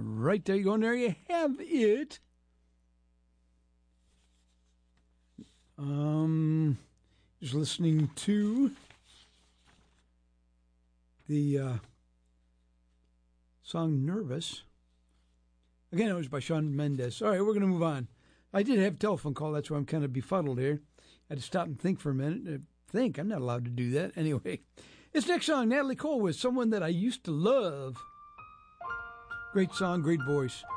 right, there you go. And there you have it. Just listening to the song Nervous. Again, it was by Shawn Mendes. All right, we're going to move on. I did have a telephone call. That's why I'm kind of befuddled here. I had to stop and think for a minute. I'm not allowed to do that. Anyway, this next song, Natalie Cole, was Someone That I Used to Love. Great song, great voice.